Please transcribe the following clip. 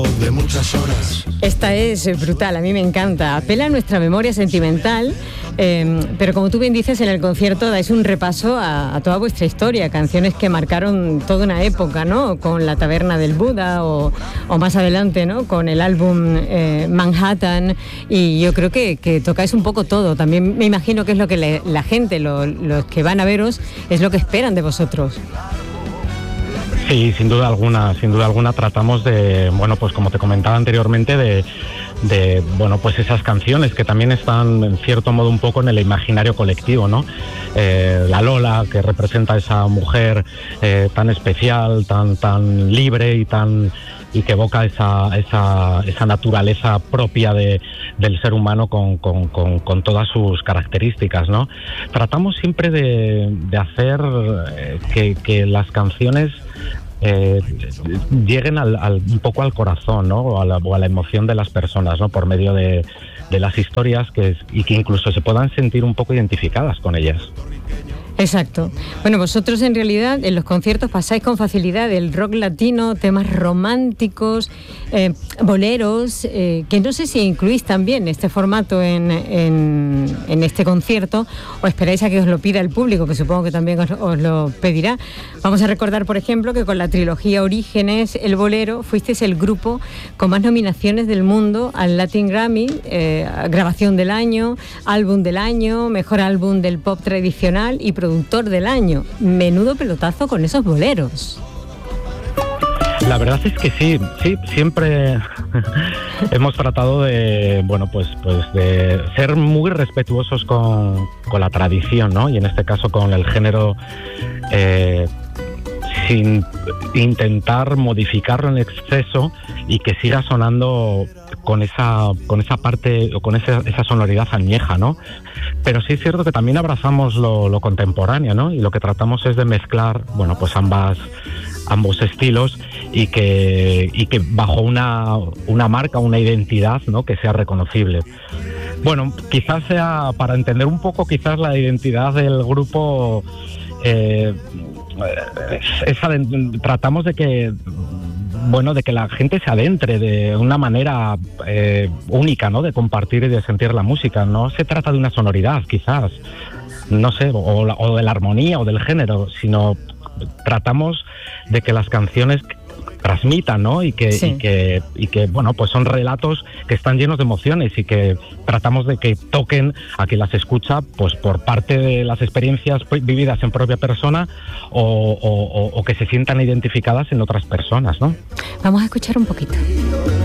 De muchas horas. Esta es brutal, a mí me encanta. Apela a nuestra memoria sentimental, pero como tú bien dices, en el concierto dais un repaso a toda vuestra historia, canciones que marcaron toda una época, ¿no? Con La Taberna del Buda o más adelante, ¿no? Con el álbum Manhattan, y yo creo que tocáis un poco todo. También me imagino que es lo que la gente, los que van a veros, es lo que esperan de vosotros. Sí, sin duda alguna tratamos de, bueno, pues como te comentaba anteriormente, de bueno, pues esas canciones que también están en cierto modo un poco en el imaginario colectivo, ¿no? La Lola, que representa a esa mujer tan especial, tan libre y que evoca esa naturaleza propia del ser humano con todas sus características, ¿no? Tratamos siempre de hacer que las canciones lleguen un poco al corazón, ¿no? o a la emoción de las personas, ¿no? Por medio de las historias y que incluso se puedan sentir un poco identificadas con ellas. Exacto. Bueno, vosotros en realidad en los conciertos pasáis con facilidad el rock latino, temas románticos, boleros, que no sé si incluís también este formato en este concierto, o esperáis a que os lo pida el público, que supongo que también os lo pedirá. Vamos a recordar, por ejemplo, que con la trilogía Orígenes, el bolero, fuisteis el grupo con más nominaciones del mundo al Latin Grammy, grabación del año, álbum del año, mejor álbum del pop tradicional y productor del año. Menudo pelotazo con esos boleros. La verdad es que sí, siempre hemos tratado de, bueno, pues de ser muy respetuosos con la tradición, ¿no? Y en este caso con el género, sin intentar modificarlo en exceso y que siga sonando con esa parte o con esa sonoridad añeja, ¿no? Pero sí es cierto que también abrazamos lo contemporáneo, ¿no? Y lo que tratamos es de mezclar, bueno, pues ambos estilos y que bajo una marca, una identidad, ¿no? Que sea reconocible. Bueno, quizás sea para entender un poco quizás la identidad del grupo. Tratamos de que la gente se adentre de una manera única, ¿no? De compartir y de sentir la música. No se trata de una sonoridad, quizás, no sé, o de la armonía o del género, sino tratamos de que las canciones transmitan, ¿no? Y que bueno, pues son relatos que están llenos de emociones y que tratamos de que toquen a quien las escucha, pues por parte de las experiencias vividas en propia persona o que se sientan identificadas en otras personas, ¿no? Vamos a escuchar un poquito.